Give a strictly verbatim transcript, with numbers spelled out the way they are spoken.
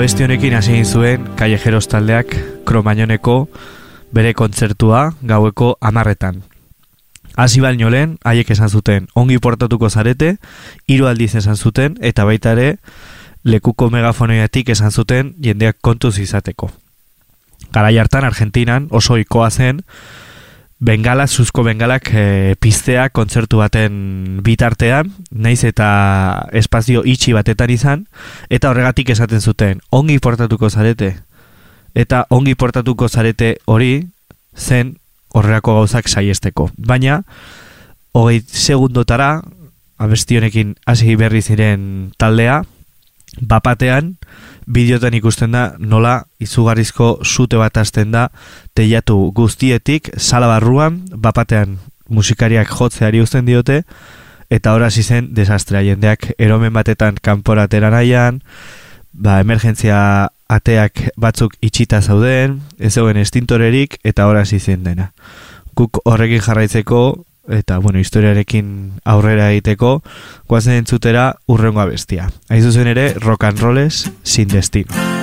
Abesti honekin hasi egin zuen Callejeros taldeak Kromañoneko bere kontzertua gaueko hamarretan. Hasi baino lehen, haiek esan zuten ongi portatuko zarete, hiru aldiz esan zuten, eta baita ere lekuko megafonoiatik esan zuten jendeak kontuz izateko. Garai hartan Argentinan oso ohikoa zen bengala, suzko bengalak e, piztea kontzertu baten bitartean, naiz eta espazio itxi batetan izan, eta horregatik esaten zuten ongi portatuko zarete. Eta ongi portatuko zarete hori zen horrelako gauzak saiesteko. Baina, hogei segundotara, abesti honekin hasi berri ziren taldea, bapatean, bideotan ikusten da nola izugarrizko sute bat hasten da teilatu guztietik, sala barruan, bapatean musikariak jotzeari uzten diote, eta hor hasi zen desastrea, jendeak eromen batetan kanporatera nahian, ba, emergentzia ateak batzuk itxita zauden, ez zegoen estintorerik, eta hor hasi zen dena. Guk horrekin jarraitzeko, eta, bueno, historiarekin aurrera egiteko, guazen entzutera urrengo abestia. Hain zuzen ere, rock and rolles sin destino.